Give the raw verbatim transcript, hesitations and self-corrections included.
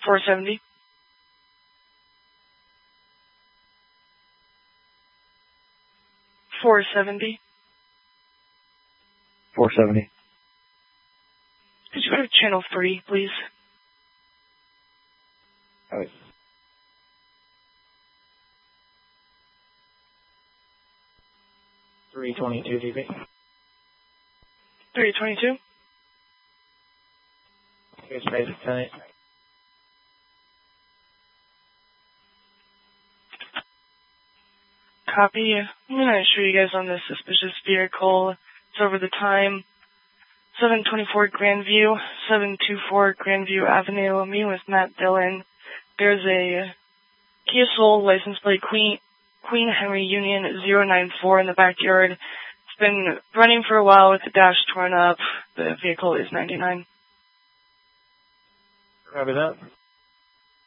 four seventy. four seventy. four seventy. Could you go to channel three, please? All right. three twenty-two D B. three twenty-two. Here's basic tonight. Copy. I'm going to show you guys on this suspicious vehicle. It's over the time. seven twenty-four Grandview, seven twenty-four Grandview Avenue. Me with Matt Dillon. There's a Kia Soul license plate Queen Queen Henry Union zero nine four in the backyard. It's been running for a while with the dash torn up. The vehicle is ninety-nine. Copy that.